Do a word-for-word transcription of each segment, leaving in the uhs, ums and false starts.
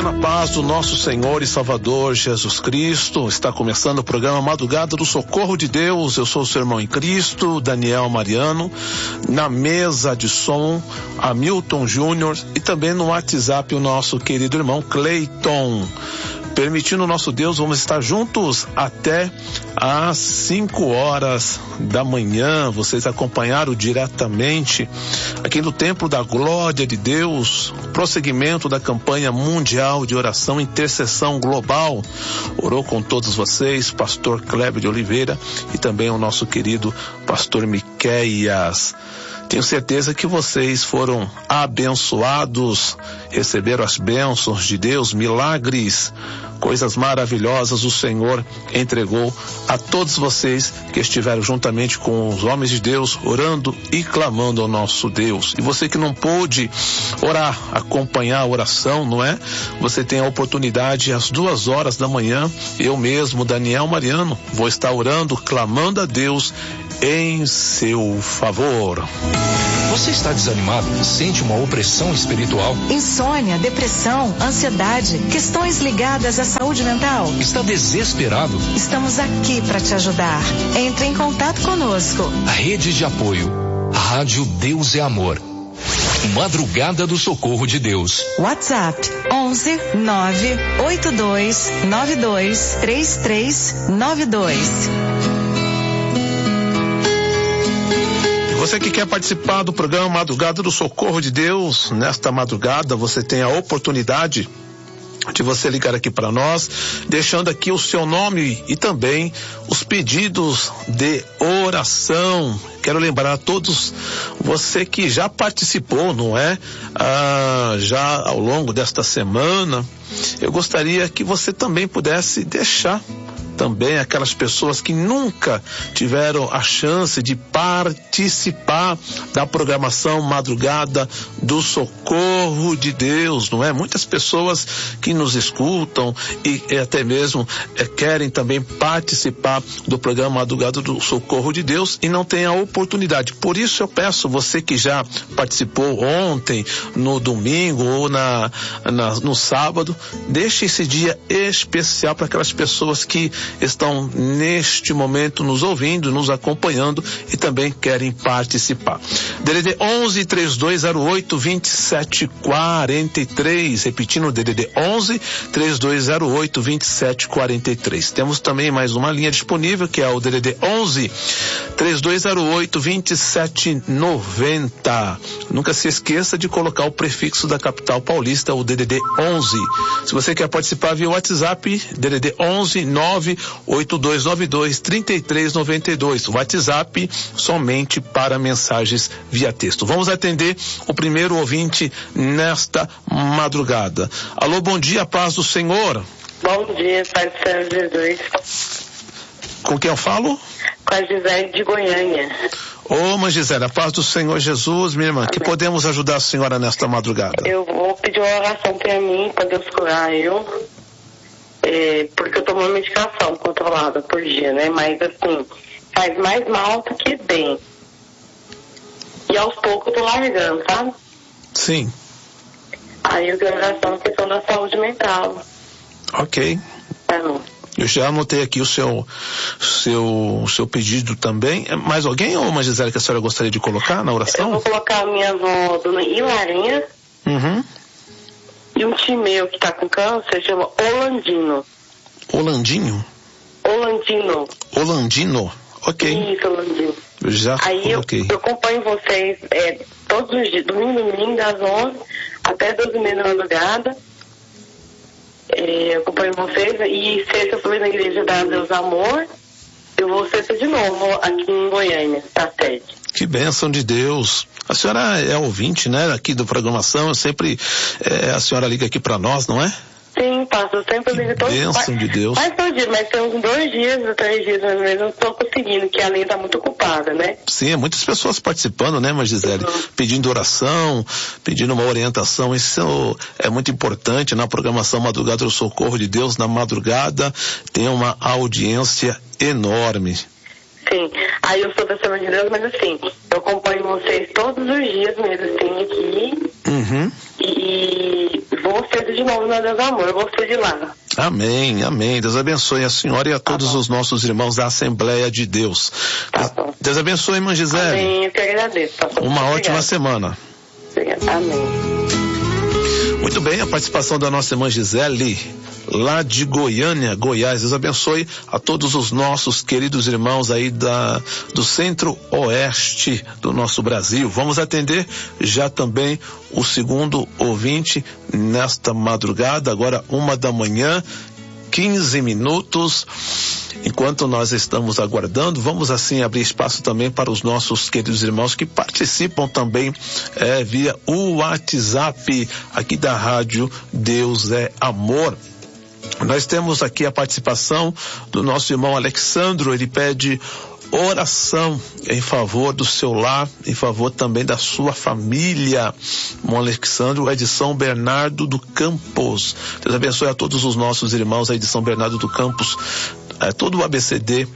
na paz do nosso Senhor e Salvador Jesus Cristo. Está começando o programa Madrugada do Socorro de Deus. Eu sou o seu irmão em Cristo, Daniel Mariano. Na mesa de som, Hamilton Júnior, e também no WhatsApp o nosso querido irmão Cleiton. Permitindo o nosso Deus, vamos estar juntos até às cinco horas da manhã. Vocês acompanharam diretamente aqui no Templo da Glória de Deus, prosseguimento da campanha mundial de oração intercessão global. Orou com todos vocês, pastor Kleber de Oliveira e também o nosso querido pastor Miqueias. Tenho certeza que vocês foram abençoados, receberam as bênçãos de Deus, milagres, coisas maravilhosas o Senhor entregou a todos vocês que estiveram juntamente com os homens de Deus, orando e clamando ao nosso Deus. E você que não pôde orar, acompanhar a oração, não é? Você tem a oportunidade às duas horas da manhã, eu mesmo, Daniel Mariano, vou estar orando, clamando a Deus em seu favor. Você está desanimado? Sente uma opressão espiritual? Insônia, depressão, ansiedade, questões ligadas à saúde mental? Está desesperado? Estamos aqui para te ajudar. Entre em contato conosco. A rede de apoio, Rádio Deus é Amor. Madrugada do Socorro de Deus. WhatsApp onze nove oito dois nove dois três três nove dois. Você que quer participar do programa Madrugada do Socorro de Deus, nesta madrugada você tem a oportunidade de você ligar aqui para nós, deixando aqui o seu nome e também os pedidos de oração. Quero lembrar a todos, você que já participou, não é? Ah, já ao longo desta semana, eu gostaria que você também pudesse deixar também aquelas pessoas que nunca tiveram a chance de participar da programação Madrugada do Socorro de Deus, não é? Muitas pessoas que nos escutam e, e até mesmo é, querem também participar do programa Madrugada do Socorro de Deus e não têm a oportunidade. Por isso eu peço, você que já participou ontem, no domingo ou na, na, no sábado, deixe esse dia especial para aquelas pessoas que estão neste momento nos ouvindo, nos acompanhando e também querem participar. D D D onze, três dois zero oito, vinte e sete quarenta e três, repetindo, D D D onze, três dois zero oito, vinte e sete quarenta e três. Temos também mais uma linha disponível, que é o D D D onze, três dois zero oito, vinte e sete noventa. Nunca se esqueça de colocar o prefixo da capital paulista, o D D D onze. Se você quer participar via WhatsApp, D D D onze, nove oito dois nove dois, três três nove dois. WhatsApp somente para mensagens via texto. Vamos atender o primeiro ouvinte nesta madrugada. Alô, bom dia, paz do Senhor. Bom dia, Pai do Senhor Jesus. Com quem eu falo? Com a Gisele de Goiânia. Ô, mãe Gisele, a paz do Senhor Jesus, minha irmã. Amém. Que podemos ajudar a senhora nesta madrugada? Eu vou pedir uma oração para mim, para Deus curar eu. É, porque eu tomo uma medicação controlada por dia, né? Mas assim, faz mais mal do que bem. E aos poucos eu tô largando, sabe? Sim. Aí eu quero oração na questão da saúde mental. Ok. Tá bom. Eu já anotei aqui o seu, seu, seu pedido também. Mais alguém ou uma Gisele que a senhora gostaria de colocar na oração? Eu vou colocar a minha avó, dona Hilarinha. Uhum. E um tio meu que tá com câncer chama Holandino. Holandinho? Holandino. Holandino? Ok. Isso, Holandino. Eu já Aí coloquei. Eu, eu acompanho vocês é, todos os dias, domingo, domingo, das onze até doze e meia da madrugada. É, eu acompanho vocês e sexta eu fui na igreja da Deus Amor. Eu vou sexta de novo aqui em Goiânia, na sede. Que bênção de Deus. A senhora é ouvinte, né, aqui da programação, eu sempre, é, a senhora liga aqui para nós, não é? Sim, pastor, eu sempre ligo todos os dias. Bênção de Deus. Mas todo dia, mas tem uns dois dias, três dias, mais ou menos, eu não estou conseguindo, que a linha está muito ocupada, né? Sim, muitas pessoas participando, né, mas Gisele, uhum. pedindo oração, pedindo uma orientação, isso é muito importante na programação Madrugada do Socorro de Deus, na madrugada tem uma audiência enorme. Sim, aí eu sou da Semana de Deus, mas assim, eu acompanho vocês todos os dias mesmo, assim, aqui. Uhum. E vou ser de novo na Deus Amor. Eu gostei de lá. Amém, amém. Deus abençoe a senhora e a todos tá os nossos irmãos da Assembleia de Deus. Tá bom. Deus abençoe, irmã Gisele. Amém, eu que agradeço. Tá bom. Uma Obrigada. ótima semana. Obrigada. Amém. Muito bem, a participação da nossa irmã Gisele, lá de Goiânia, Goiás. Deus abençoe a todos os nossos queridos irmãos aí da, do centro-oeste do nosso Brasil. Vamos atender já também o segundo ouvinte nesta madrugada, agora uma da manhã, quinze minutos. Enquanto nós estamos aguardando, vamos assim abrir espaço também para os nossos queridos irmãos que participam também é, via o WhatsApp aqui da Rádio Deus é Amor. Nós temos aqui a participação do nosso irmão Alexandro. Ele pede oração em favor do seu lar, em favor também da sua família. O Alexandro é de São Bernardo do Campos. Deus abençoe a todos os nossos irmãos aí de São Bernardo do Campos, é, todo o A B C D,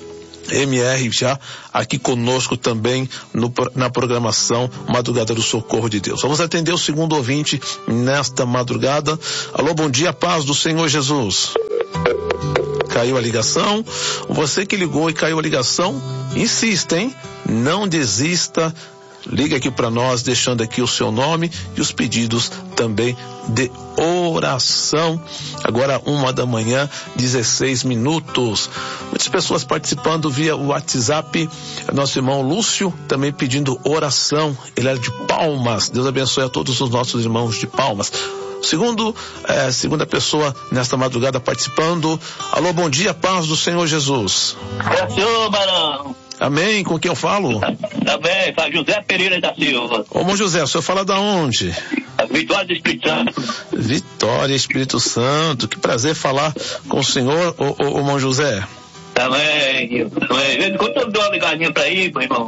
M R já aqui conosco também no, na programação Madrugada do Socorro de Deus. Vamos atender o segundo ouvinte nesta madrugada. Alô, bom dia, paz do Senhor Jesus. Caiu a ligação. Você que ligou e caiu a ligação, insista, hein? Não desista. Liga aqui para nós, deixando aqui o seu nome e os pedidos também de oração. Agora uma da manhã, dezesseis minutos. Muitas pessoas participando via WhatsApp. Nosso irmão Lúcio também pedindo oração. Ele é de Palmas. Deus abençoe a todos os nossos irmãos de Palmas. Segundo, é, segunda pessoa nesta madrugada participando. Alô, bom dia, paz do Senhor Jesus. É o senhor, Barão. Amém, com quem eu falo? Também, faz José Pereira da Silva. Ô, irmão José, o senhor fala da onde? Vitória do Espírito Santo. Vitória, Espírito Santo. Que prazer falar com o senhor, ô, ô, ô irmão José. Também, também. Quando eu dou uma ligadinha pra ir, meu irmão.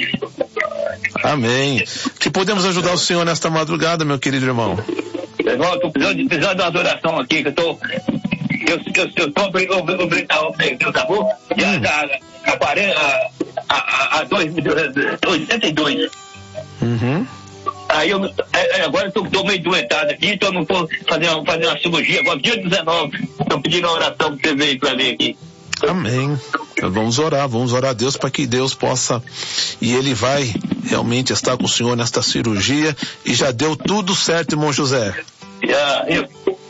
Amém. Que podemos ajudar o senhor nesta madrugada, meu querido irmão? Irmão, eu tô precisando, precisando de uma adoração aqui, que eu tô... Eu, eu, eu tô obrigado Deus amor, já há quarenta, a, a oitenta e dois. Uhum. Aí eu, agora eu tô, tô meio doentado aqui, então eu não tô fazendo, fazendo uma cirurgia, agora dia dezenove, tô pedindo uma oração pra você ver pra ver aqui. Amém. Vamos orar, vamos orar a Deus para que Deus possa, e Ele vai realmente estar com o senhor nesta cirurgia, e já deu tudo certo, irmão José. Já, eu,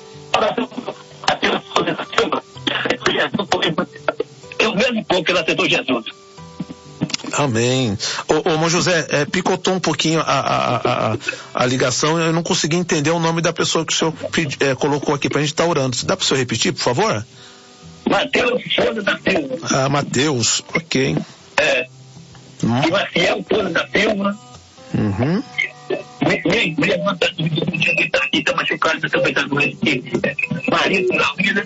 eu mesmo pouco que ela aceitou Jesus. Amém. Ô, ô irmão José, é, picotou um pouquinho a, a, a, a ligação, eu não consegui entender o nome da pessoa que o senhor pedi, é, colocou aqui pra gente estar orando. Dá pro senhor repetir, por favor? Mateus Souza da Silva. Ah, Mateus, ok. É. Hum. E Maciel Souza da Silva. Uhum. Minha minha irmã tá aqui, tá machucada, também tá doente. Marido na vida.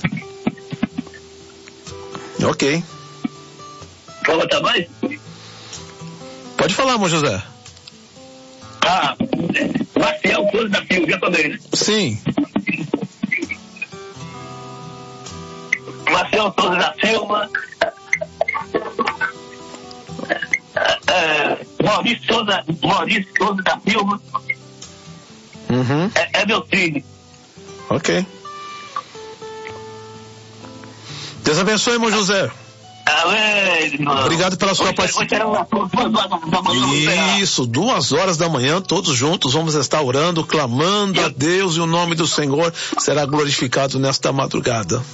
Ok. Fala, tá mais? Pode falar, irmão José. Ah, Maciel Souza da Silva, já falei. Sim. Maciel Souza da Silva. É, Maurício Souza, Maurício Souza da Silva. Uhum. É, é meu filho. Ok. Deus abençoe, irmão José. Amém, irmão. Obrigado pela sua participação. Isso, duas horas da manhã, todos juntos, vamos estar orando, clamando a Deus, e o nome do Senhor será glorificado nesta madrugada.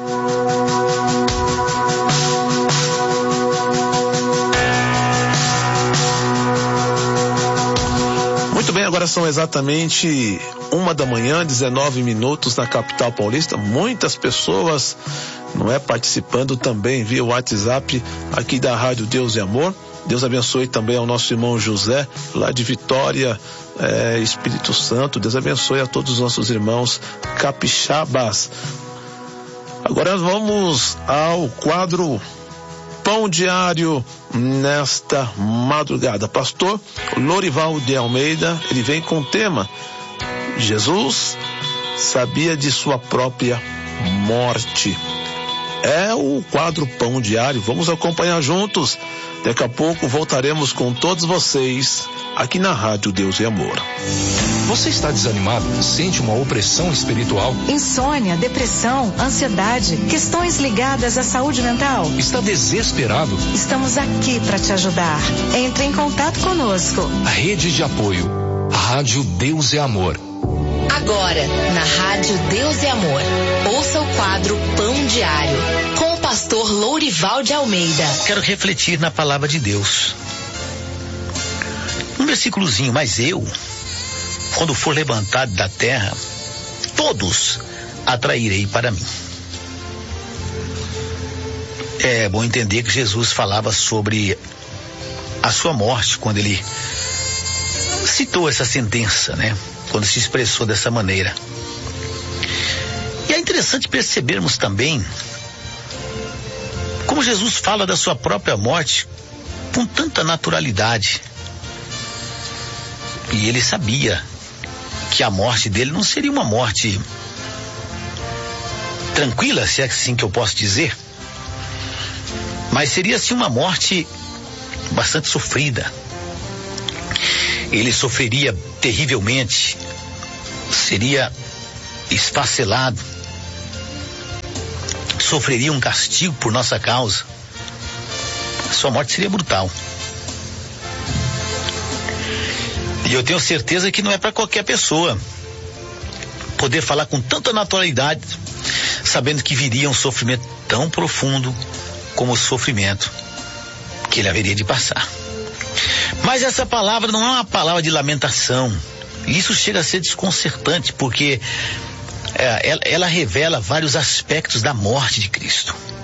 Muito bem, agora são exatamente uma da manhã, dezenove minutos na capital paulista. Muitas pessoas, não é, participando também via WhatsApp aqui da Rádio Deus e Amor. Deus abençoe também ao nosso irmão José, lá de Vitória, é, Espírito Santo. Deus abençoe a todos os nossos irmãos capixabas. Agora vamos ao quadro Pão Diário nesta madrugada. Pastor Lorival de Almeida, ele vem com o tema: Jesus sabia de sua própria morte. É o quadro Pão Diário. Vamos acompanhar juntos. Daqui a pouco voltaremos com todos vocês aqui na Rádio Deus e Amor. Você está desanimado? Sente uma opressão espiritual? Insônia, depressão, ansiedade, questões ligadas à saúde mental? Está desesperado? Estamos aqui para te ajudar. Entre em contato conosco. A rede de apoio. Rádio Deus e Amor. Agora, na Rádio Deus e Amor, ouça o quadro Pão Diário, com o pastor Lourival de Almeida. Quero refletir na palavra de Deus. Um versículozinho, mas eu, quando for levantado da terra, todos atrairei para mim. É bom entender que Jesus falava sobre a sua morte, quando ele citou essa sentença, né? Quando se expressou dessa maneira. E é interessante percebermos também como Jesus fala da sua própria morte com tanta naturalidade. E ele sabia que a morte dele não seria uma morte tranquila, se é assim que eu posso dizer, mas seria assim uma morte bastante sofrida. Ele sofreria terrivelmente, seria esfacelado, sofreria um castigo por nossa causa. Sua morte seria brutal. E eu tenho certeza que não é para qualquer pessoa poder falar com tanta naturalidade, sabendo que viria um sofrimento tão profundo como o sofrimento que ele haveria de passar. Mas essa palavra não é uma palavra de lamentação. Isso chega a ser desconcertante, porque é, ela, ela revela vários aspectos da morte de Cristo.